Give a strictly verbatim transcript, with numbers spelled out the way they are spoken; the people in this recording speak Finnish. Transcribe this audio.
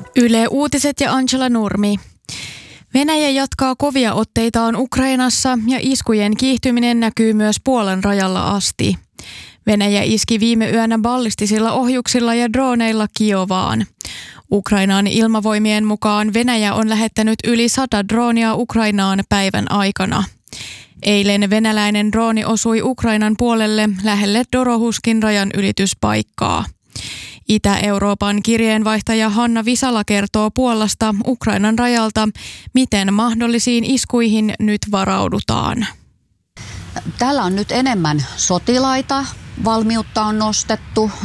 Yle Uutiset ja Angela Nurmi. Venäjä jatkaa kovia otteitaan Ukrainassa ja iskujen kiihtyminen näkyy myös Puolan rajalla asti. Venäjä iski viime yönä ballistisilla ohjuksilla ja droneilla Kiovaan. Ukrainan ilmavoimien mukaan Venäjä on lähettänyt yli sata droonia Ukrainaan päivän aikana. Eilen venäläinen drooni osui Ukrainan puolelle lähelle Dorohuskin rajan ylityspaikkaa. Itä-Euroopan kirjeenvaihtaja Hanna Visala kertoo Puolasta Ukrainan rajalta, miten mahdollisiin iskuihin nyt varaudutaan. Täällä on nyt enemmän sotilaita, valmiutta on nostettu,